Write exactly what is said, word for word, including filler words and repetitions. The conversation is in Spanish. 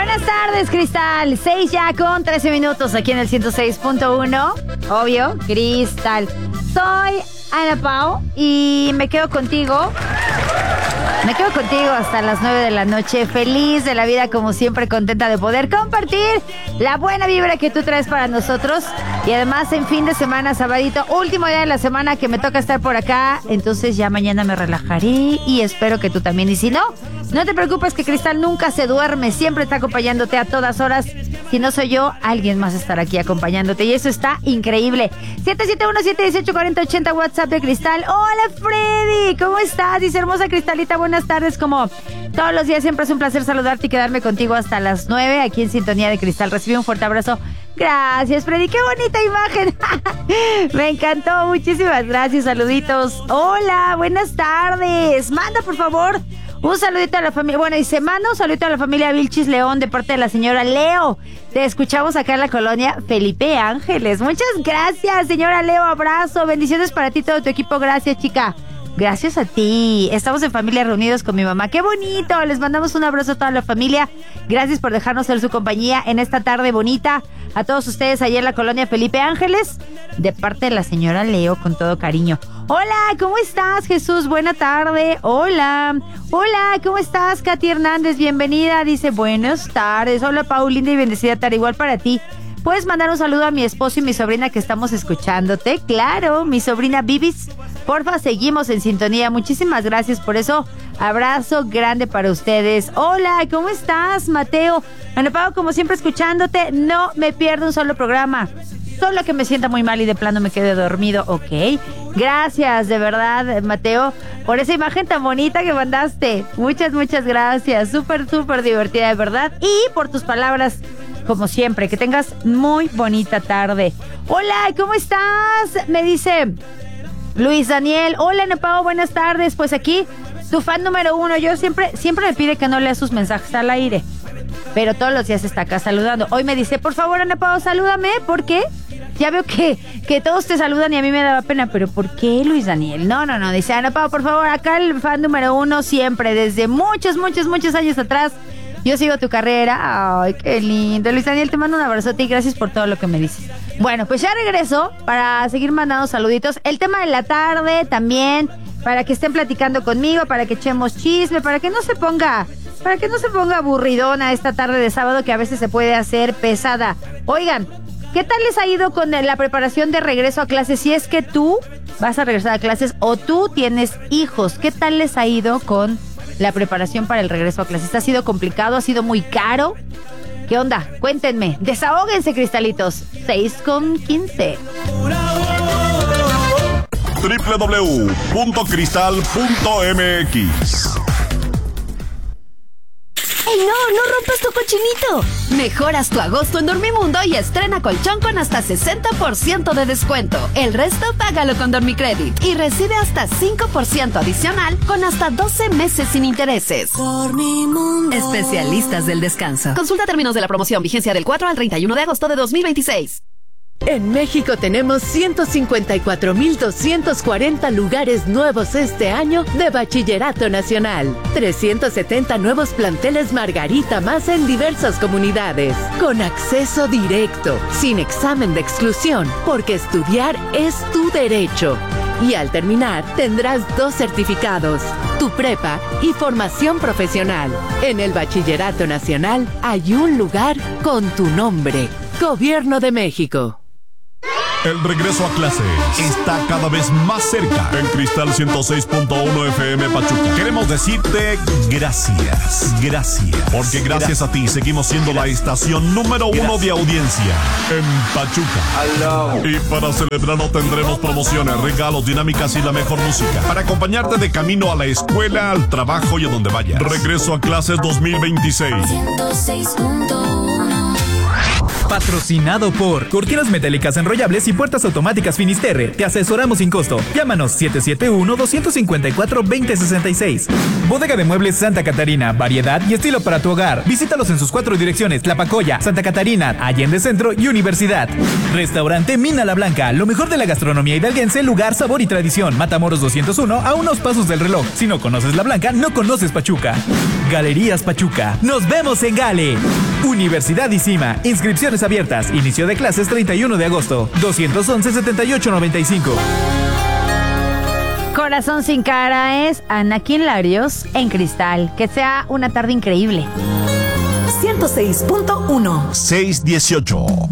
Buenas tardes, Cristal. seis ya con trece minutos aquí en el ciento seis punto uno. Obvio, Cristal. Soy Ana Pao y me quedo contigo. Me quedo contigo hasta las nueve de la noche. Feliz de la vida, como siempre, contenta de poder compartir la buena vibra que tú traes para nosotros. Y además en fin de semana, sabadito, último día de la semana que me toca estar por acá. Entonces ya mañana me relajaré y espero que tú también. Y si no, no te preocupes, que Cristal nunca se duerme. Siempre está acompañándote a todas horas. Si no soy yo, alguien más estará aquí acompañándote. Y eso está increíble. siete siete uno, siete uno ocho, cuatro cero ocho cero, WhatsApp de Cristal. Hola, Freddy, ¿cómo estás? Dice hermosa Cristalita, buenas tardes. Como todos los días, siempre es un placer saludarte y quedarme contigo hasta las nueve aquí en Sintonía de Cristal. Recibe un fuerte abrazo. Gracias, Freddy. ¡Qué bonita imagen! Me encantó. Muchísimas gracias. Saluditos. Hola, buenas tardes. Manda, por favor, un saludito a la familia. Bueno, y se manda un saludito a la familia Vilchis León de parte de la señora Leo. Te escuchamos acá en la colonia Felipe Ángeles. Muchas gracias, señora Leo. Abrazo. Bendiciones para ti y todo tu equipo. Gracias, chica. Gracias a ti. Estamos en familia reunidos con mi mamá. ¡Qué bonito! Les mandamos un abrazo a toda la familia. Gracias por dejarnos ser su compañía en esta tarde bonita. A todos ustedes allá en la colonia Felipe Ángeles, de parte de la señora Leo, con todo cariño. Hola, ¿cómo estás, Jesús? Buena tarde. Hola. Hola, ¿cómo estás, Katy Hernández? Bienvenida. Dice, buenas tardes. Hola, Paulina, y bendecida tarde. Igual para ti. ¿Puedes mandar un saludo a mi esposo y mi sobrina que estamos escuchándote? Claro, mi sobrina Bibis. Porfa, seguimos en sintonía. Muchísimas gracias por eso. Abrazo grande para ustedes. Hola, ¿cómo estás, Mateo? Ana Pao, como siempre, escuchándote. No me pierdo un solo programa. Solo que me sienta muy mal y de plano me quede dormido. Ok. Gracias, de verdad, Mateo, por esa imagen tan bonita que mandaste. Muchas, muchas gracias. Súper, súper divertida, de verdad. Y por tus palabras, como siempre. Que tengas muy bonita tarde. Hola, ¿cómo estás? Me dice Luis Daniel. Hola, Ana Pao, buenas tardes. Pues aquí, tu fan número uno. Yo siempre, siempre me pide que no lea sus mensajes al aire, pero todos los días está acá saludando. Hoy me dice, por favor, Ana Pao, salúdame. ¿Por qué? Ya veo que, que todos te saludan y a mí me daba pena. ¿Pero por qué, Luis Daniel? No, no, no. Dice, Ana Pao, por favor, acá el fan número uno siempre, desde muchos, muchos, muchos años atrás. Yo sigo tu carrera. Ay, qué lindo. Luis Daniel, te mando un abrazote y gracias por todo lo que me dices. Bueno, pues ya regreso para seguir mandando saluditos. El tema de la tarde también, para que estén platicando conmigo, para que echemos chisme, para que no se ponga... Para que no se ponga aburridona esta tarde de sábado, que a veces se puede hacer pesada. Oigan, ¿qué tal les ha ido con la preparación de regreso a clases? Si es que tú vas a regresar a clases o tú tienes hijos, ¿qué tal les ha ido con la preparación para el regreso a clases? ¿Ha sido complicado? ¿Ha sido muy caro? ¿Qué onda? Cuéntenme. Desahóguense, cristalitos. seis con quince. doble u doble u doble u punto cristal punto m x. ¡Ey, no! ¡No rompas tu cochinito! Mejoras tu agosto en Dormimundo y estrena colchón con hasta sesenta por ciento de descuento. El resto págalo con Dormicredit y recibe hasta cinco por ciento adicional con hasta doce meses sin intereses. Dormimundo. Especialistas del descanso. Consulta términos de la promoción. Vigencia del cuatro al treinta y uno de agosto de dos mil veintiséis. En México tenemos ciento cincuenta y cuatro mil doscientos cuarenta lugares nuevos este año de Bachillerato Nacional. trescientos setenta nuevos planteles Margarita más en diversas comunidades. Con acceso directo, sin examen de exclusión, porque estudiar es tu derecho. Y al terminar, tendrás dos certificados, tu prepa y formación profesional. En el Bachillerato Nacional hay un lugar con tu nombre. Gobierno de México. El regreso a clases está cada vez más cerca. En Cristal ciento seis punto uno F M Pachuca queremos decirte gracias, gracias. Porque gracias a ti seguimos siendo la estación número uno de audiencia en Pachuca. Y para celebrarlo tendremos promociones, regalos, dinámicas y la mejor música para acompañarte de camino a la escuela, al trabajo y a donde vayas. Regreso a clases dos mil veintiséis. ciento seis punto uno. Patrocinado por Cortinas Metálicas Enrollables y Puertas Automáticas Finisterre. Te asesoramos sin costo. Llámanos siete siete uno, dos cinco cuatro, dos cero seis seis. Bodega de Muebles Santa Catarina. Variedad y estilo para tu hogar. Visítalos en sus cuatro direcciones: Tlapacoya, Santa Catarina, Allende Centro y Universidad. Restaurante Mina La Blanca. Lo mejor de la gastronomía hidalguense, lugar, sabor y tradición. Matamoros doscientos uno, a unos pasos del reloj. Si no conoces La Blanca, no conoces Pachuca. Galerías Pachuca. Nos vemos en Gale. Universidad ICIMA. Inscripciones abiertas. Inicio de clases treinta y uno de agosto. dos once, setenta y ocho noventa y cinco. Corazón sin cara es Anakin Larios en Cristal. Que sea una tarde increíble. ciento seis punto uno. seis dieciocho.